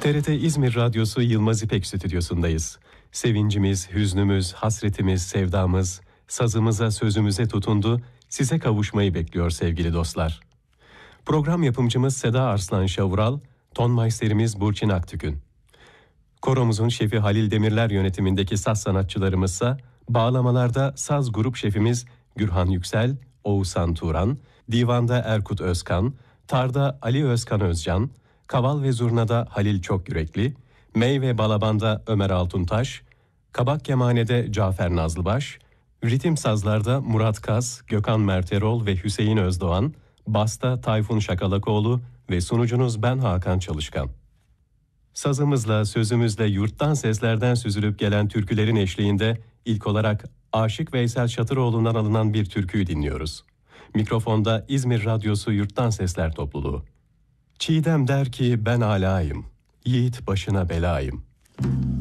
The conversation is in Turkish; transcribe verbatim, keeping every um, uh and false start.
T R T İzmir Radyosu Yılmaz İpek stüdyosundayız. Sevincimiz, hüznümüz, hasretimiz, sevdamız, sazımıza, sözümüze tutundu, size kavuşmayı bekliyor sevgili dostlar. Program yapımcımız Seda Arslan Şavural, tonmeisterimiz Burçin Aktükün. Koromuzun şefi Halil Demirler yönetimindeki saz sanatçılarımızsa, bağlamalarda saz grup şefimiz Gürhan Yüksel, Oğuzhan Turan, divanda Erkut Özkan, tarda Ali Özkan Özcan, kaval ve zurnada Halil Çokyürekli, mey ve balabanda Ömer Altuntaş, kabak kemanede Cafer Nazlıbaş, ritim sazlarda Murat Kaz, Gökhan Merterol ve Hüseyin Özdoğan, basta Tayfun Şakalakoğlu ve sunucunuz ben Hakan Çalışkan. Sazımızla, sözümüzle yurttan seslerden süzülüp gelen türkülerin eşliğinde ilk olarak Aşık Veysel Şatıroğlu'ndan alınan bir türküyü dinliyoruz. Mikrofonda İzmir Radyosu Yurttan Sesler Topluluğu. Çiğdem der ki ben alayım, yiğit başına belayım.